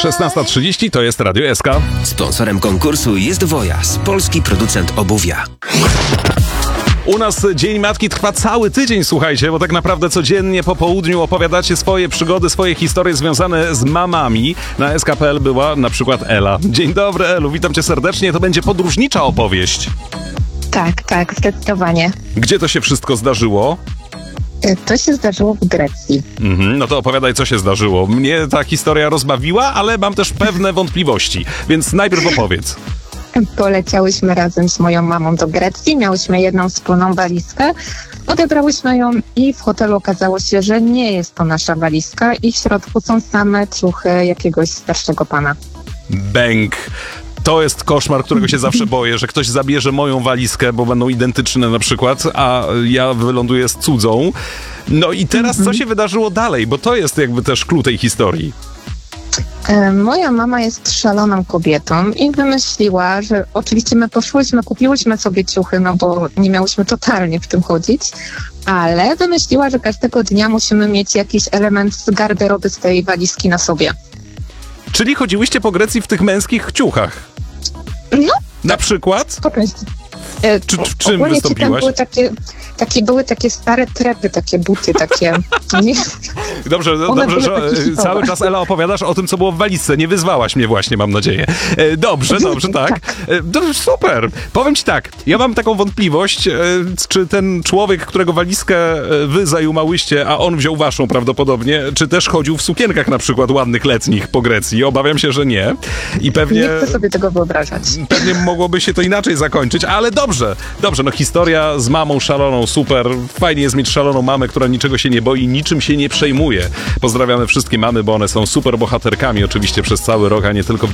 16:30 to jest Radio SK. Sponsorem konkursu jest Wojas, polski producent obuwia. U nas Dzień Matki trwa cały tydzień, słuchajcie, bo tak naprawdę codziennie po południu opowiadacie swoje przygody, swoje historie związane z mamami. Na SK.pl była na przykład Ela. Dzień dobry, Elu, witam cię serdecznie. To będzie podróżnicza opowieść. Tak, zdecydowanie. Gdzie to się wszystko zdarzyło? To się zdarzyło w Grecji. No to opowiadaj, co się zdarzyło. Mnie ta historia rozbawiła, ale mam też pewne wątpliwości, więc najpierw opowiedz. Poleciałyśmy razem z moją mamą do Grecji, miałyśmy jedną wspólną walizkę, odebrałyśmy ją i w hotelu okazało się, że nie jest to nasza walizka i w środku są same ciuchy jakiegoś starszego pana. Bęk. To jest koszmar, którego się zawsze boję, że ktoś zabierze moją walizkę, bo będą identyczne na przykład, a ja wyląduję z cudzą. No i teraz co się wydarzyło dalej, bo to jest jakby też clue tej historii. Moja mama jest szaloną kobietą i wymyśliła, że oczywiście my kupiłyśmy sobie ciuchy, no bo nie miałyśmy totalnie w tym chodzić, ale wymyśliła, że każdego dnia musimy mieć jakiś element z garderoby z tej walizki na sobie. Czyli chodziłyście po Grecji w tych męskich ciuchach? No. Na przykład? W czym wystąpiłaś? Były takie stare trepy, takie buty, takie... Dobrze, że cały czas, Ela, opowiadasz o tym, co było w walizce. Nie wyzwałaś mnie właśnie, mam nadzieję. Dobrze, tak. Dobrze, super. Powiem ci tak, ja mam taką wątpliwość, czy ten człowiek, którego walizkę wy zajumałyście, a on wziął waszą prawdopodobnie, czy też chodził w sukienkach na przykład ładnych letnich po Grecji. Obawiam się, że nie. I pewnie... Nie chcę sobie tego wyobrażać. Pewnie mogłoby się to inaczej zakończyć, ale dobrze, no historia z mamą szaloną, super. Fajnie jest mieć szaloną mamę, która niczego się nie boi, niczym się nie przejmuje. Pozdrawiamy wszystkie mamy, bo one są super bohaterkami oczywiście przez cały rok, a nie tylko w